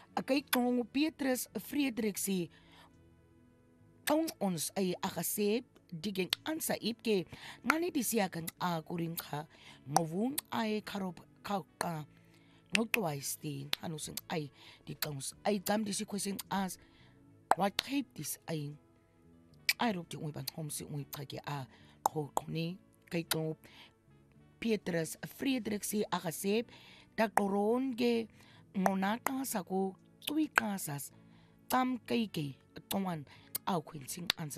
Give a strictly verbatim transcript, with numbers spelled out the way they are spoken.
Kay kung Petrus Friedrichsi kung ons ay akasip digeng ansa ipke ngani disiakan a kuring ka ngovung ay karop kauka ngotwais din hanusing ay di kaus ay dam disi kwesing as what tape this ay ay rop di uiban hom si ui pagi a ko ni kay kung Petrus Friedrichsi akasip daktoron ge ngonata sa ko tui kasas tam kay kay tuwan aw kwinsing ansa